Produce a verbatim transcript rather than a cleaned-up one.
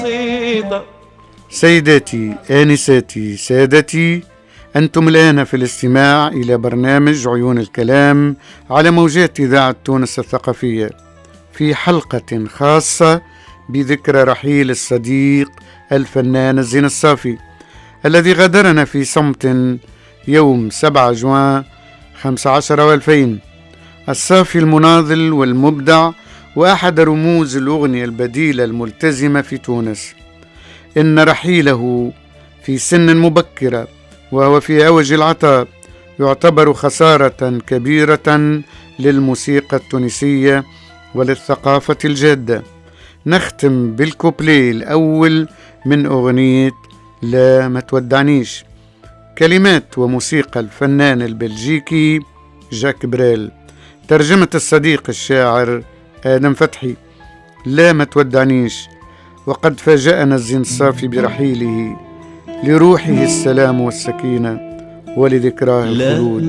سيداتي آنساتي سادتي، أنتم الآن في الاستماع إلى برنامج عيون الكلام على موجات إذاعة تونس الثقافية، في حلقة خاصة بذكرى رحيل الصديق الفنان الزين الصافي الذي غادرنا في صمت يوم سبعة جوان خمسة عشر والفين. الصافي المناضل والمبدع وأحد رموز الأغنية البديلة الملتزمة في تونس. إن رحيله في سن مبكرة وهو في أوج العطاء يعتبر خسارة كبيرة للموسيقى التونسية وللثقافة الجادة. نختم بالكوبليه الأول من أغنية لا ما تودعنيش، كلمات وموسيقى الفنان البلجيكي جاك بريل، ترجمة الصديق الشاعر آدم فتحي. لا ما تودعنيش، وقد فاجأنا الزين الصافي برحيله، لروحه السلام والسكينة ولذكراه الخلود.